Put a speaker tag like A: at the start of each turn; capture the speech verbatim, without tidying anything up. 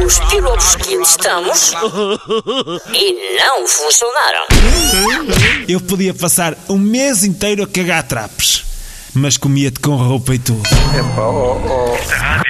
A: os pilotos que enlistamos e não funcionaram.
B: Eu podia passar um mês inteiro a cagar trapos, mas comia-te com roupa e tudo.
C: Epá, oh, oh.